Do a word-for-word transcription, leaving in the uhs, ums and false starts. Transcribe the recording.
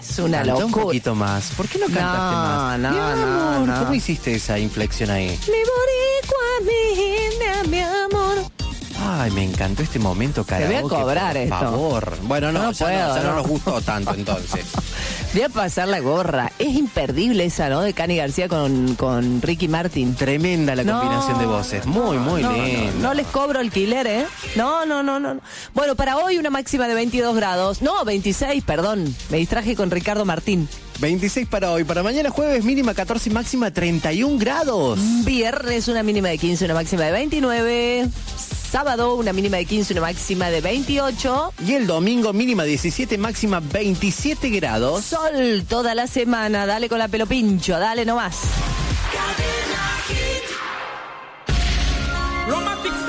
Es una Cantá locura. un poquito más. ¿Por qué no cantaste No, más? no, Mi no, amor, no. ¿cómo hiciste esa inflexión ahí? Mi boricua, mi india, mi amor. Ay, me encantó este momento, karaoke. voy a cobrar por esto. favor. Bueno, no, No ya, puedo, no, ya no no. nos gustó tanto entonces. Voy a pasar la gorra. Es imperdible esa, ¿no? De Cani García con, con Ricky Martin. Tremenda la No, combinación de voces. Muy, muy no, linda. No, no les cobro alquiler, ¿eh? No, no, no, no. Bueno, para hoy una máxima de veintidós grados. No, veintiséis, perdón. Me distraje con Ricardo Martín. veintiséis para hoy. Para mañana jueves, mínima catorce y máxima treinta y un grados. Viernes una mínima de quince, una máxima de veintinueve. Sábado una mínima de quince, una máxima de veintiocho. Y el domingo, mínima diecisiete, máxima veintisiete grados. Sol toda la semana. Dale con la pelo pincho, dale nomás. Romantic